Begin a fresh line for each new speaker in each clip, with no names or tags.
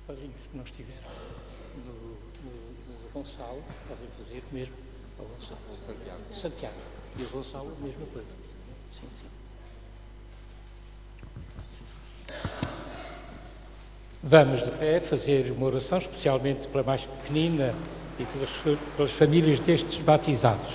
padrinhos que não estiveram do Gonçalo, podem fazer mesmo ao Gonçalo. Santiago. E o Gonçalo, a mesma coisa. Sim, sim. Vamos de pé fazer uma oração, especialmente pela mais pequenina e pelas famílias destes batizados,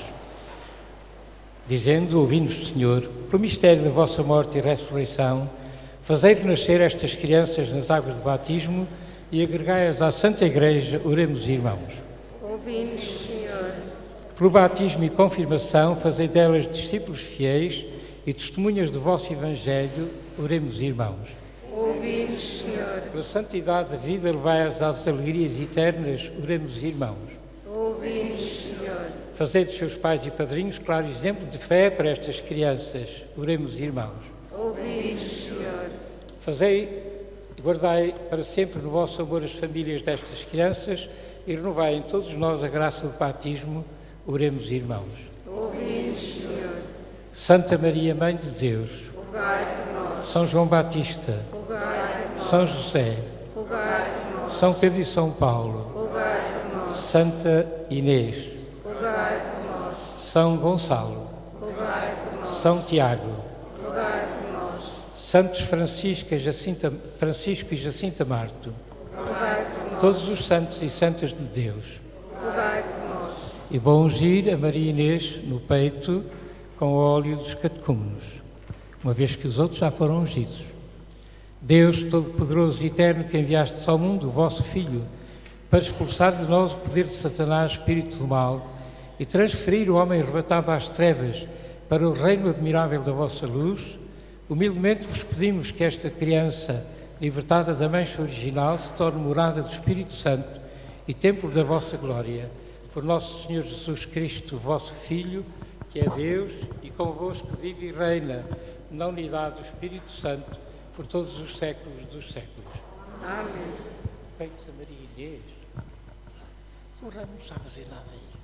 dizendo, ouvindo-nos, Senhor, pelo mistério da vossa morte e ressurreição, fazei renascer estas crianças nas águas de batismo e agregai-as à Santa Igreja, oremos, irmãos.
Ouvimos, Senhor.
Pelo batismo e confirmação, fazei delas discípulos fiéis e testemunhas do vosso Evangelho, oremos, irmãos.
Ouvimos, Senhor.
Pela santidade da vida, levai-as às alegrias eternas, oremos, irmãos.
Ouvimos, Senhor.
Fazei dos seus pais e padrinhos claro exemplo de fé para estas crianças, oremos, irmãos.
Ouvimos, Senhor.
Fazei e guardai para sempre no vosso amor as famílias destas crianças e renovai em todos nós a graça do batismo, oremos, irmãos.
Ouvimos, Senhor.
Santa Maria, Mãe de Deus,
Rogai por nós.
São João Batista,
Rogai por nós.
São José,
Rogai por nós.
São Pedro e São Paulo,
Rogai por nós.
Santa Inês,
Rogai por nós.
São Gonçalo,
Rogai por nós.
São Tiago,
Rogai por nós.
Santos Francisco e Jacinta Marto,
Rogai por nós.
todos os santos e santas de Deus.
Rogai por nós.
E vou ungir a Maria Inês no peito com o óleo dos catecúmenos, uma vez que os outros já foram ungidos. Deus Todo-Poderoso e Eterno, que enviastes ao mundo o vosso Filho, para expulsar de nós o poder de Satanás, espírito do mal, e transferir o homem arrebatado às trevas para o reino admirável da vossa luz, humildemente vos pedimos que esta criança, libertada da mancha original, se torne morada do Espírito Santo e templo da vossa glória, por nosso Senhor Jesus Cristo, vosso Filho, que é Deus e convosco vive e reina na unidade do Espírito Santo por todos os séculos dos séculos.
Amém.
Peito a Maria Inês. O Ramos não sabe fazer nada aí.